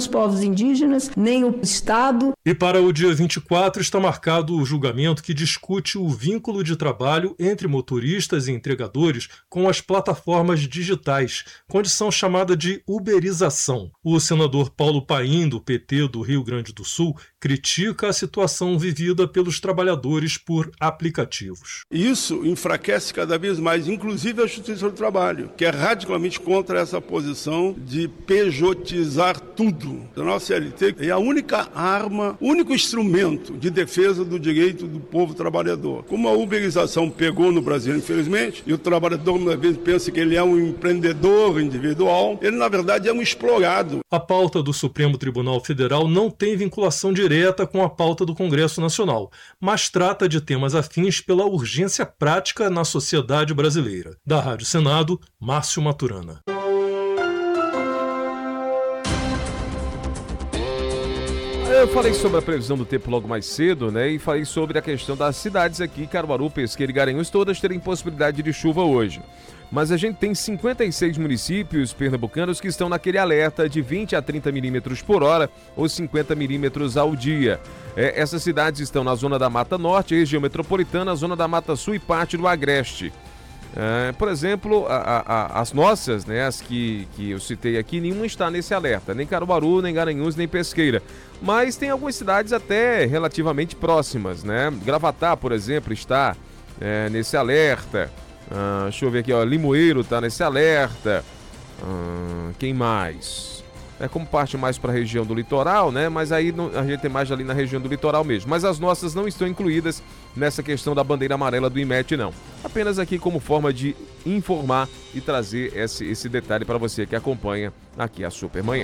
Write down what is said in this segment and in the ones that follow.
povos indígenas, nem o Estado. E para o dia 24 está marcado o julgamento que discute o vínculo de trabalho entre motoristas e entregadores com as plataformas digitais, condição chamada de uberização. O senador Paulo Paim, do PT do Rio Grande do Sul, critica a situação vivida pelos trabalhadores por aplicativos. Isso enfraquece cada vez mais, inclusive a Justiça do Trabalho, que é radicalmente contra essa posição de pejotizar tudo. A nossa CLT é a única arma, único instrumento de defesa do direito do povo trabalhador. Como a uberização pegou no Brasil, infelizmente, e o trabalhador, uma vez, pensa que ele é um empreendedor individual, ele, na verdade, é um explorado. A pauta do Supremo Tribunal Federal não tem vinculação direta com a pauta do Congresso Nacional, mas trata de temas afins pela urgência prática na sociedade brasileira. Da Rádio Senado, Márcio Maturana. Eu falei sobre a previsão do tempo logo mais cedo, né? E falei sobre a questão das cidades aqui, Caruaru, Pesqueira e Garanhuns, todas terem possibilidade de chuva hoje. Mas a gente tem 56 municípios pernambucanos que estão naquele alerta de 20 a 30 milímetros por hora ou 50 milímetros ao dia. Essas cidades estão na zona da Mata Norte, região metropolitana, zona da Mata Sul e parte do Agreste. Por exemplo, as nossas, né, as que eu citei aqui, nenhuma está nesse alerta, nem Caruaru, nem Garanhuns, nem Pesqueira. Mas tem algumas cidades até relativamente próximas, né? Gravatá, por exemplo, está nesse alerta. Deixa eu ver aqui, ó, Limoeiro está nesse alerta. Quem mais? Como parte mais para a região do litoral, né? Mas aí a gente tem mais ali na região do litoral mesmo. Mas as nossas não estão incluídas nessa questão da bandeira amarela do IMET, não. Apenas aqui como forma de informar e trazer esse detalhe para você que acompanha aqui a Supermanhã.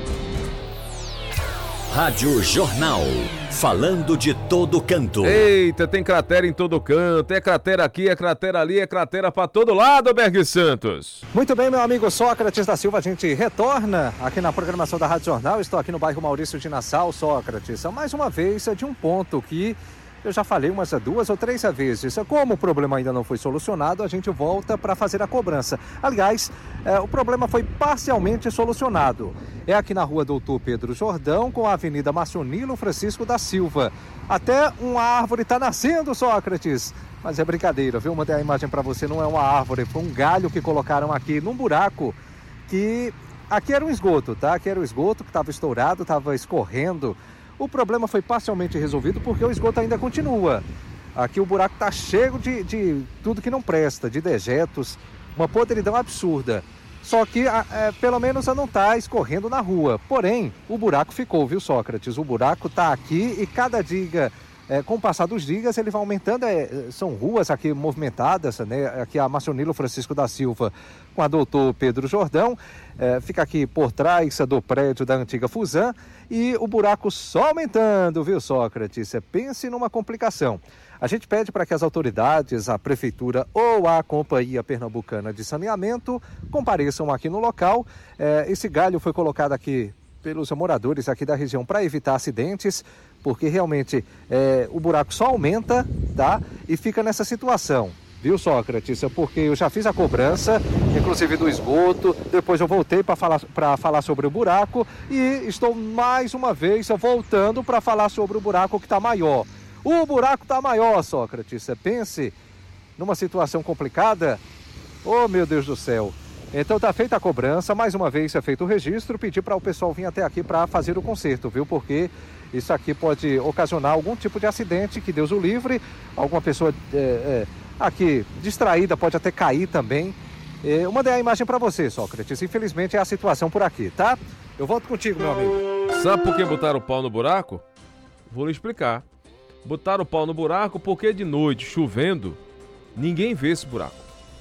Rádio Jornal, falando de todo canto. Eita, tem cratera em todo canto, é cratera aqui, é cratera ali, é cratera pra todo lado, Berg Santos. Muito bem, meu amigo Sócrates da Silva, a gente retorna aqui na programação da Rádio Jornal. Estou aqui no bairro Maurício de Nassau, Sócrates, mais uma vez de um ponto que eu já falei umas 2 ou 3 vezes. Como o problema ainda não foi solucionado, a gente volta para fazer a cobrança. Aliás, o problema foi parcialmente solucionado. É aqui na rua Doutor Pedro Jordão, com a Avenida Marcionilo Francisco da Silva. Até uma árvore está nascendo, Sócrates. Mas é brincadeira, viu? Mandei a imagem para você, não é uma árvore, foi um galho que colocaram aqui num buraco que... Aqui era um esgoto, tá? Aqui era o esgoto que estava estourado, estava escorrendo. O problema foi parcialmente resolvido porque o esgoto ainda continua. Aqui o buraco está cheio de tudo que não presta, de dejetos, uma podridão absurda. Só que pelo menos não está escorrendo na rua. Porém, o buraco ficou, viu, Sócrates? O buraco está aqui e cada diga, com o passar dos dias, ele vai aumentando. São ruas aqui movimentadas, né? Aqui a Marcionilo Francisco da Silva com a Doutor Pedro Jordão. Fica aqui por trás do prédio da antiga Fusan e o buraco só aumentando, viu, Sócrates? Pense numa complicação. A gente pede para que as autoridades, a prefeitura ou a Companhia Pernambucana de Saneamento compareçam aqui no local. Esse galho foi colocado aqui pelos moradores aqui da região para evitar acidentes, porque realmente o buraco só aumenta, tá? E fica nessa situação. Viu, Sócrates? Porque eu já fiz a cobrança, inclusive do esgoto, depois eu voltei para falar sobre o buraco e estou mais uma vez voltando para falar sobre o buraco que está maior. O buraco está maior, Sócrates. Pense numa situação complicada. Oh, meu Deus do céu. Então está feita a cobrança, mais uma vez é feito o registro, pedir para o pessoal vir até aqui para fazer o conserto, viu? Porque isso aqui pode ocasionar algum tipo de acidente, que Deus o livre, alguma pessoa... aqui, distraída, pode até cair também. Eu mandei a imagem para você, Sócrates. Infelizmente é a situação por aqui, tá? Eu volto contigo, meu amigo. Sabe por que botaram o pau no buraco? Vou lhe explicar. Botaram o pau no buraco porque de noite, chovendo, ninguém vê esse buraco.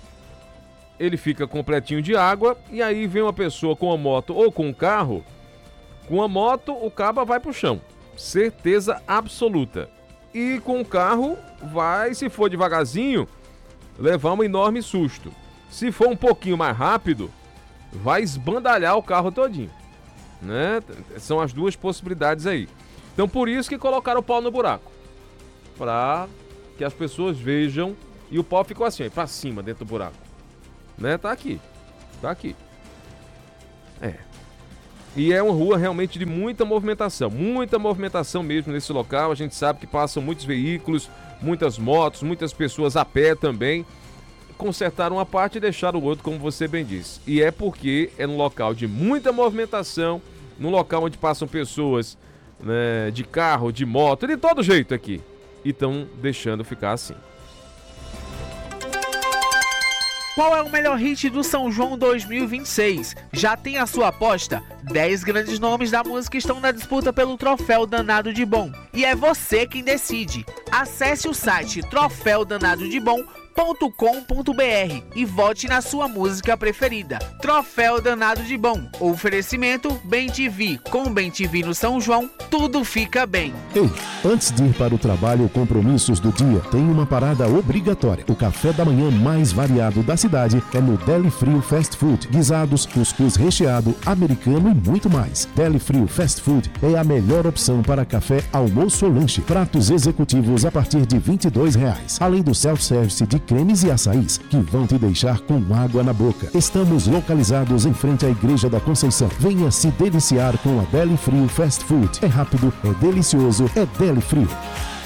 Ele fica completinho de água e aí vem uma pessoa com a moto ou com um carro. Com a moto, o cabo vai pro chão. Certeza absoluta. E com o carro vai, se for devagarzinho, levar um enorme susto. Se for um pouquinho mais rápido, vai esbandalhar o carro todinho, né? São as duas possibilidades aí. Então por isso que colocaram o pau no buraco, para que as pessoas vejam. E o pau ficou assim, aí, pra cima dentro do buraco, né? Tá aqui. E é uma rua realmente de muita movimentação mesmo nesse local. A gente sabe que passam muitos veículos, muitas motos, muitas pessoas a pé também. Consertaram uma parte e deixaram o outro, como você bem disse. E é porque é num local de muita movimentação, num local onde passam pessoas, né, de carro, de moto, de todo jeito aqui. E estão deixando ficar assim. Qual é o melhor hit do São João 2026? Já tem a sua aposta? 10 grandes nomes da música estão na disputa pelo Troféu Danado de Bom. E é você quem decide. Acesse o site troféudanadodebom.com.br e vote na sua música preferida. Troféu Danado de Bom. Oferecimento Bem TV. Com Bem TV no São João, tudo fica bem. Ei, antes de ir para o trabalho ou compromissos do dia, tem uma parada obrigatória. O café da manhã mais variado da cidade é no Deli Frio Fast Food. Guisados, cuscuz recheado, americano e muito mais. Deli Frio Fast Food é a melhor opção para café, almoço ou lanche. Pratos executivos a partir de R$22. Além do self-service de cremes e açaís que vão te deixar com água na boca. Estamos localizados em frente à Igreja da Conceição. Venha se deliciar com a Deli Frio Fast Food. É rápido, é delicioso, é Deli Frio.